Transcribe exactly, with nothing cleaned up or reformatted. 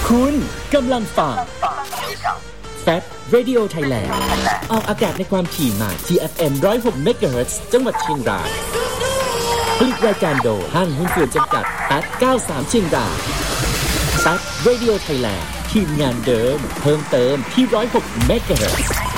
คุณกำลังฟังแฟบ Radio Thailand ออกอากาศในความถี่ใหม่ ที เอฟ เอ็ม หนึ่งร้อยหก เมกะเฮิรตซ์ จังหวัดเชียงรายผลิตรายการโดยห้างหุ้นส่วนจำกัดแปดเก้าสามเชียงรายแฟบ Radio Thailand ทีมงานเดิมเพิ่มเติมที่หนึ่งร้อยหก เมกะเฮิรตซ์